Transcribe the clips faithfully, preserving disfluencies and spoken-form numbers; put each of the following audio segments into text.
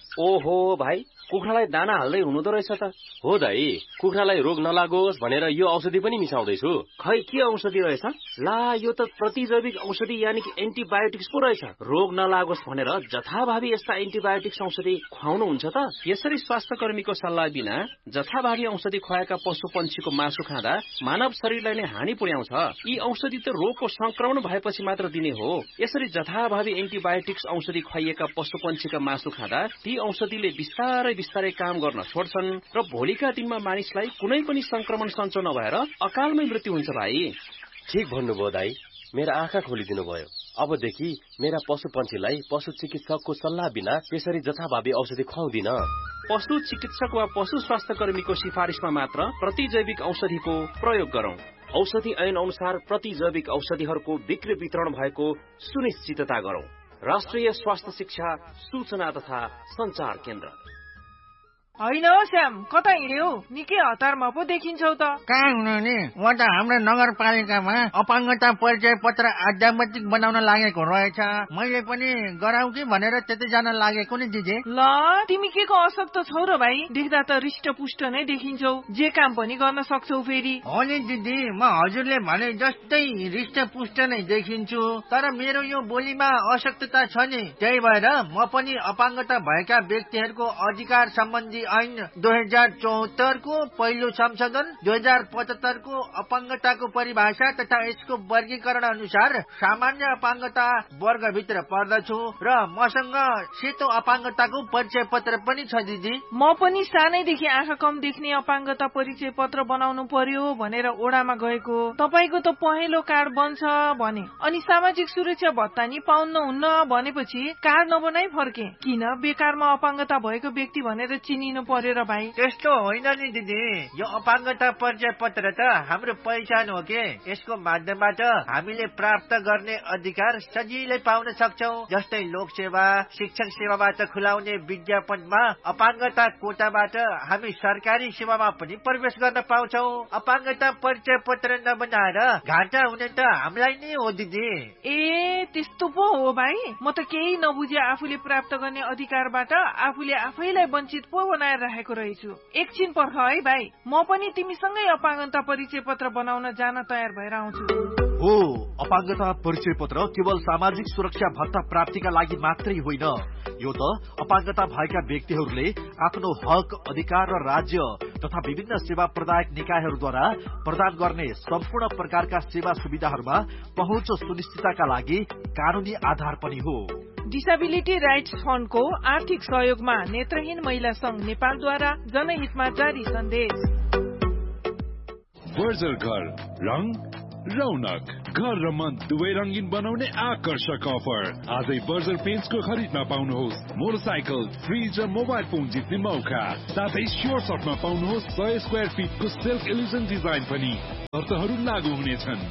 ओहो भाइ, कुखुरालाई दाना हाल्दै हुनुहुँदो रहेछ त। हो दाइ, कुखुरालाई रोग नलागोस् भनेर यो औषधि पनि मिसाउँदैछु। खै के औषधि रहेछ? ला, यो त प्रतिजैविक औषधि यानि कि एन्टिबायोटिक्स पो रहेछ। रोग नलागोस् भनेर जथाभावी यस्ता एन्टिबायोटिक्स औषधि खुवाउनु हुन्छ त? यसरी स्वास्थ्य कर्मीको सल्लाह बिना जथाभावी औषधि खुवाएका पशु पन्छीको मासु खाँदा मानव शरीरलाई नै हानि पुर्याउँछ। यी औषधि त रोगको संक्रमण भएपछि मात्र दिने हो। यसरी जथाभावी एन्टिबायोटिक्स औषधि खुवाइएका पशु पन्छीका मासु खाँदा ती औषधिले बिस्तारै बिस्तारै काम गर्न छोड्छन् र भोलिका दिनमा मानिसलाई कुनै पनि संक्रमण सञ्चो नभएर अकालमै मृत्यु हुन्छ भाइ। ठिक भन्नुभयो दाइ, मेरा आँखा खोलिदिनु भयो। अबदेखि मेरा पशु पन्छीलाई पशु चिकित्सकको सल्लाह बिना त्यसरी जथाभावी औषधि खुवाउँदिन। पशु चिकित्सक वा पशु स्वास्थ्य कर्मीको सिफारिसमा मात्र प्रतिजैविक औषधिको प्रयोग गरौं। औषधि ऐन अनुसार प्रतिजैविक औषधिहरूको बिक्री वितरण भएको सुनिश्चितता गरौं। राष्ट्रिय स्वास्थ्य शिक्षा सूचना तथा संचार केन्द्र। होइन हो श्याम, कता हिँड्यौ? निकै हतारमा पो देखिन्छौ त। कहाँ हुनु नि, म त हाम्रो नगरपालिकामा अपाङ्गता परिचय पत्र आध्यात्मिक बनाउन लागेको रहेछ। मैले पनि गराउ कि भनेर त्यतै जान लागेको नि दिदी। ल, तिमी के को अशक्त छौ र भाइ? देख्दा त हृष्टपुष्ट नै देखिन्छौ। जे काम पनि गर्न सक्छौ फेरि। हो नि दिदी, म हजुरले भने जस्तै हृष्टपुष्ट नै देखिन्छु, तर मेरो यो बोलीमा अशक्तता छ नि। त्यही भएर म पनि अपाङ्गता भएका व्यक्तिहरूको अधिकार सम्बन्धी ऐन दुई हजार चौहत्तर को पहिलो संशोधन, दुई हजार पचहत्तर को अपाङ्गताको परिभाषा तथा यसको वर्गीकरण अनुसार सामान्य अपाङ्गता वर्गभित्र पर्दछु र मसँग सेतो अपाङ्गताको परिचय पत्र पनि छ दिदी। म पनि सानैदेखि आँखा कम देख्ने अपाङ्गता परिचय पत्र बनाउनु पर्यो भनेर ओडामा गएको। तपाईको त पहेँलो कार्ड बन्छ भने, अनि सामाजिक सुरक्षा भत्ता नि पाउनुहुन्न भनेपछि कार्ड नबनाई फर्के। किन बेकारमा अपाङ्गता भएको व्यक्ति भनेर चिनिनु पर्यो र भाइ? त्यस्तो होइन नि दिदी, यो अपाङ्गता परिचय पत्र त हाम्रो पहिचान हो के। यसको माध्यमबाट हामीले प्राप्त गर्ने अधिकार सजिलै पाउन सक्छौ। जस्तै लोकसेवा, शिक्षक सेवाबाट खुलाउने विज्ञापनमा अपाङ्गता कोटाबाट हामी सरकारी सेवामा पनि प्रवेश गर्न पाउँछौ। अपाङ्गता परिचय पत्र नबनाएर घाटा हुने त हामीलाई नै हो दिदी। ए, त्यस्तो पो हो भाइ? म त केही नबुझे आफूले प्राप्त गर्ने अधिकारबाट आफूले आफैलाई वञ्चित पो बनाएर राखेको रहेछु। एकछिन पर्ख है भाइ, म पनि तिमीसँगै अपाङ्गता परिचय पत्र बनाउन जान तयार भएर आउँछु। हो, अपाङ्गता परिचय पत्र केवल सामाजिक सुरक्षा भत्ता प्राप्तिका लागि मात्रै होइन, यो त अपाङ्गता भएका व्यक्तिहरूले आफ्नो हक, अधिकार र राज्य तथा विभिन्न सेवा प्रदायक निकायहरूद्वारा प्रदान गर्ने सम्पूर्ण प्रकारका सेवा सुविधाहरूमा पहुँच सुनिश्चितताका लागि कानूनी आधार पनि हो। डिसेबिलिटी राइट्स फन्डको आर्थिक सहयोगमा नेत्रहीन महिला संघ नेपालद्वारा जनहितमा जारी सन्देश। बर्जर घर, रङ रौनक, घर र मन दुवै रंगीन बनाउने आकर्षक अफर। आजै बर्जर पेन्ट्सको खरिदमा पाउनुहोस् मोटरसाइकल, फ्रिज र मोबाइल फोन जित्ने मौका। साथै स्योर सपमा पाउनुहोस् सय स्क्वायर फिटको सिल्क इल्युजन डिजाइन पनि। शर्तहरू लागू हुनेछन्।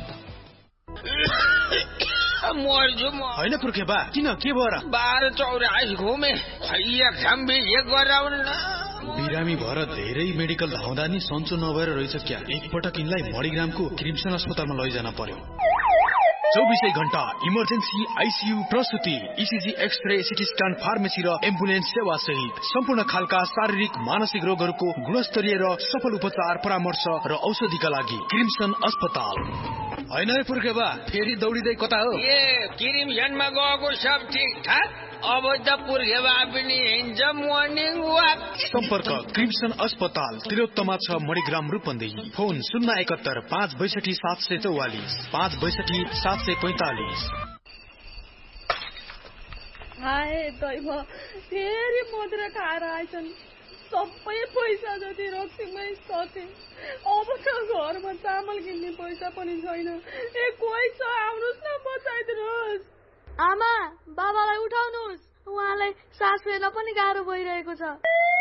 होइन पुर्खे बा, किन के भयो र? बाह्र चौरासी घुमे, खैया खाम्बे एक गराउन। बिरामी भएर धेरै मेडिकल धाउँदा नि सन्चो नभएर रहेछ क्या। एकपटक यिनलाई मणिग्रामको क्रिम्सन अस्पतालमा लैजान पर्यो। चौबिसै घण्टा emergency, ICU, प्रसुति, ECG, x-ray, CT scan, pharmacy र एम्बुलेन्स सेवा सहित सम्पूर्ण खालका शारीरिक मानसिक रोगहरूको गुणस्तरीय र सफल उपचार, परामर्श र औषधिका लागि क्रिम्सन अस्पताल। होइन है पुर्खे बा, फेरि दौडिँदै कता हो? ए, क्रिम्सनमा गएको सब ठिक ठाक, अब त पुर्खे बा पनि हिँड्छ मर्निङ वाक। सम्पर्क क्रिम्सन अस्पताल, तिलोत्तमा छ, मणिग्राम, रूपन्देही। फोन शून्य एकहत्तर पाँच बैसठी सात सय चौवालिस, पाँच बैसठी सात सय पैंतालिस। हाय दैव, फेरि मदिरा खाएर आइछन्। सबै पैसा जति रक्सीमै सके। अब त घरमा चामल किन्ने पैसा पनि छैन। ए कोही छ, आउनुहोस् न, बचाइदिनुहोस्। आमा, बाबालाई उठाउनुहोस्, उहाँलाई सास फेर्न पनि गाह्रो भइरहेको छ।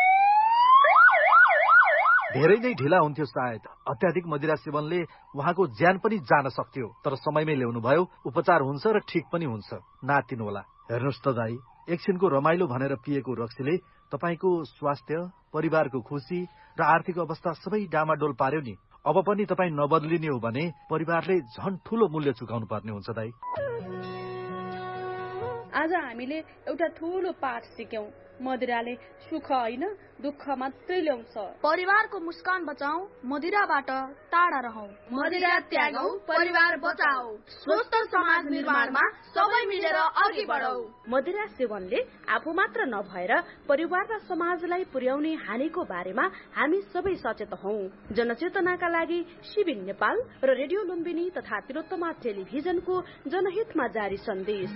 धेरै नै ढिला हुन्थ्यो सायद। अत्याधिक मदिरा सेवनले उहाँको ज्यान पनि जान सक्थ्यो, तर समयमै ल्याउनु भयो, उपचार हुन्छ र ठिक पनि हुन्छ। नातिनु होला। हेर्नुहोस् त दाई, एकछिनको रमाइलो भनेर पिएको रक्सीले तपाईको स्वास्थ्य, परिवारको खुसी र आर्थिक अवस्था सबै डामाडोल पार्यो नि। अब पनि तपाईँ नबदलिने हो भने परिवारले झन् ठूलो मूल्य चुकाउनु पर्ने हुन्छ दाई। आज हामीले एउटा ठूलो पाठ सिक्यौं। मदिराले सुख होइन दुःख मात्रै ल्याउँछ। परिवारको मुस्कान बचाऊ, मदिराबाट टाढा रहौ। मदिरा त्यागौ, परिवार बचाऊ। स्वस्थ समाज निर्माणमा सबै मिलेर अघि बढौ। मदिरा सेवनले आफू मात्र नभएर परिवार र समाजलाई पुर्याउने हानिको बारेमा हामी सबै सचेत हौं। जनचेतनाका लागि शिविर नेपाल र रेडियो लुम्बिनी तथा तिलोत्तमा टेलिभिजनको जनहितमा जारी सन्देश।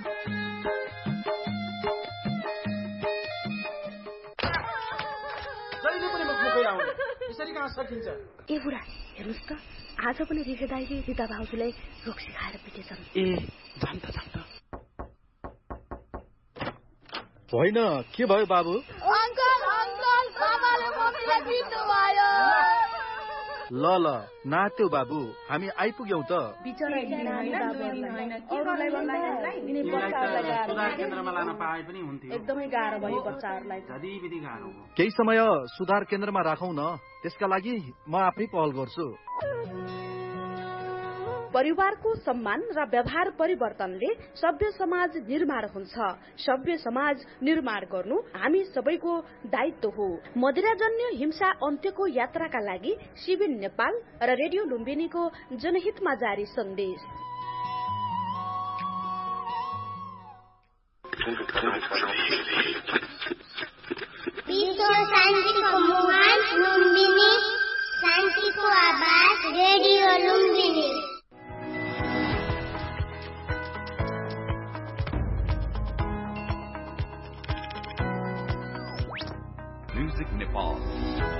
ए बुढा हेर्नुहोस् त, आज पनि रिखे दाइले रिता भाउजूलाई रोक्सी खाएर पिटेछन्। ए जान त जान त। होइन के भयो बाबु? अङ्कल अङ्कल बाबाले मम्मीलाई पिट्नु भयो। ल ल नात्यो बाबु, हामी आइपुग्यौं त। एकदमै गाह्रो भयो बच्चाहरूलाई। केही समय सुधार केन्द्रमा राखौं न, त्यसका लागि म आफै पहल गर्छु। परिवारको सम्मान र व्यवहार परिवर्तनले सभ्य समाज निर्माण हुन्छ। सभ्य समाज निर्माण गर्नु हामी सबैको दायित्व हो। मदिराजन्य हिंसा अन्त्यको यात्राका लागि शिविर नेपाल र रेडियो लुम्बिनीको जनहितमा जारी सन्देश। शान्तिको मुहान लुम्बिनी, शान्तिको आवाज